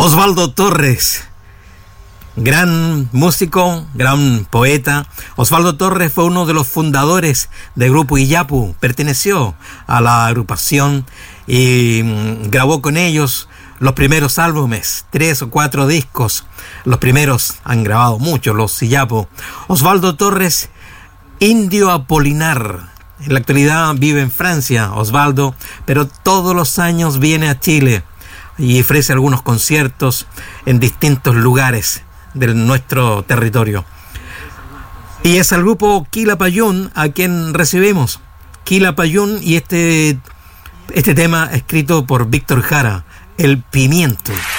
Osvaldo Torres, gran músico, gran poeta. Osvaldo Torres fue uno de los fundadores del grupo Iyapu, perteneció a la agrupación y grabó con ellos los primeros álbumes, 3 o 4 discos. Los primeros han grabado muchos, los Iyapu. Osvaldo Torres, indio apolinar. En la actualidad vive en Francia, Osvaldo, pero todos los años viene a Chile y ofrece algunos conciertos en distintos lugares de nuestro territorio. Y es el grupo Quilapayún a quien recibimos. Quilapayún y este tema escrito por Víctor Jara, El Pimiento.